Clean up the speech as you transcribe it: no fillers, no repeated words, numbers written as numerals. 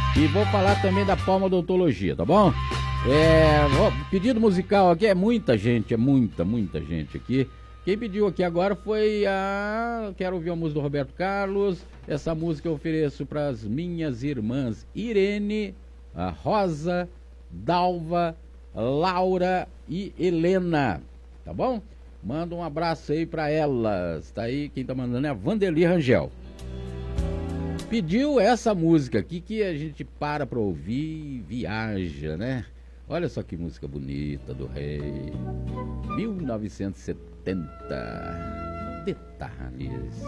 E vou falar também da palmodontologia, tá bom? Pedido musical aqui é muita gente, muita gente aqui. Quem pediu aqui agora foi a... Quero ouvir a música do Roberto Carlos. Essa música eu ofereço para as minhas irmãs Irene, a Rosa, Dalva, Laura e Helena, tá bom? Manda um abraço aí para elas. Tá aí, quem tá mandando é a Vandeli Rangel. Pediu essa música aqui que a gente para pra ouvir e viaja, né? Olha só que música bonita do rei. 1970. Detalhes.